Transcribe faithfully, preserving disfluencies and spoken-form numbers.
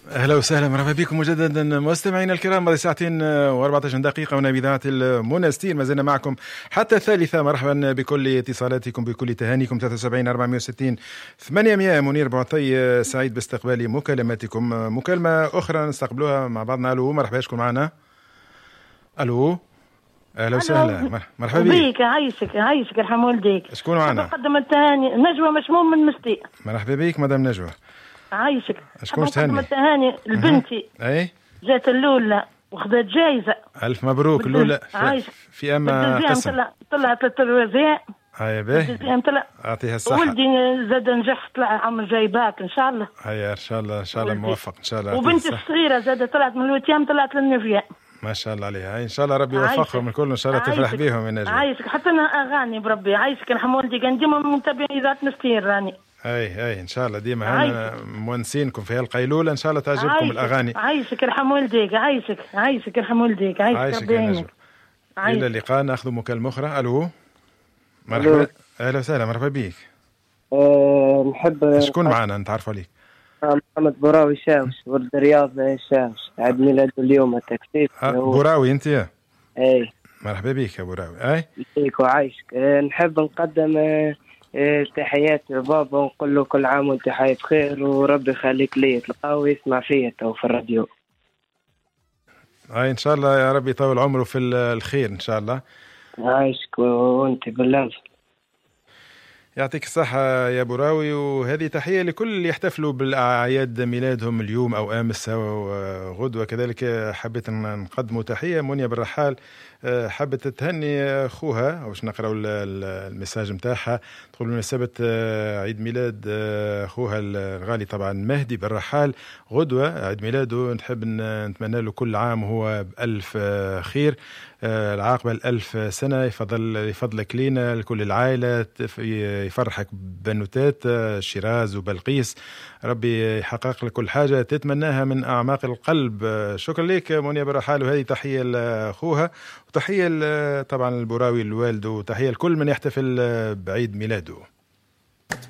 أهلا وسهلا، مرحبا بكم مجددا مستمعينا الكرام. بعد ساعتين وأربعة عشر دقيقة هنا بإذاعة المنستير، ما زلنا معكم حتى الثالثة. مرحبا بكل اتصالاتكم، بكل تهانيكم. ثلاثة وسبعين أربعمائة وستين ثمانمائة. منير بعطي سعيد باستقبال مكالماتكم. مكالمة أخرى نستقبلوها مع بعضنا. ألو، مرحبا، شكون معنا؟ ألو، أهلا وسهلا، مرحبا بك. عايشك عايشك يرحم والديك. شكون معنا؟ نقدم التهاني نجوى مشموم من مستي. مرحبا بك مدام نجوى. عايشك. شكون تهني؟ نقدم التهاني لبنتي. اي جات اللولة وخذت جايزة. ألف مبروك اللولة. عايشك. في أما قسم طلع طلعت التلفزيون. هيا باهي، طلع أعطيها الصحة. ولدي زاد نجح، طلع عام جايباك إن شاء الله. هيا إن شاء الله إن شاء الله موفق إن شاء الله. وبنتي الصغيرة زاد طلعت من الوتيام، طلعت للنفيان. ما شاء الله عليها. إن شاء الله ربي يوفقهم الكل، إن شاء الله تفرح بيهم يا نجم. عايشك. حتى أنا أغاني بربي. عايشك يرحم والديك، ديما متابعين إذاعة مستير راني. اي اي ان شاء الله ديما هنا مونسينكم في هالقيلوله، ان شاء الله تعجبكم عايشك. الاغاني. عايشك يرحم والديك. عايشك عايشك يرحم والديك. عايشك ربي يعينك. الى اللقاء. ناخذ مكالمه اخرى. الو، مرحبا. اهلا وسهلا، مرحبا بك. أه نحب. شكون معنا نتعرفوا عليك؟ محمد بوراوي شاوش، ولد الرياض شاوش، عيد ميلاده اليوم التكتيك. أه بوراوي انت يا؟ اي مرحبا بك يا بوراوي. اي بيك وعايشك. أه نحب نقدم أه تحيات لبابا ونقول له كل عام وانت حي بخير، وربي يخليك لي تلقاه ويسمع فيا تو في الراديو. اي ان شاء الله يا ربي يطول عمره في الخير ان شاء الله. عايشك وانت بالله. يعطيك الصحة يا بوراوي. وهذه تحية لكل اللي يحتفلوا بالأعياد ميلادهم اليوم أو أمس أو غدوة. كذلك حبيت نقدموا تحية منيا بالرحال، حبت تهني أخوها، أو باش نقرأ المساج متاعها. تقول بمناسبة عيد ميلاد أخوها الغالي طبعا مهدي بالرحال غدوة عيد ميلاده، نحب نتمنى له كل عام وهو بألف خير، العاقبة الألف سنة. يفضل يفضلك لينا لكل العائلة، يفرحك بنوتات شيراز وبلقيس. ربي يحقق لك كل حاجة تتمناها من أعماق القلب. شكرا لك منيا بالرحال. وهذه تحية لأخوها، وتحية طبعا البوراوي الوالد، وتحية لكل من يحتفل بعيد ميلاده.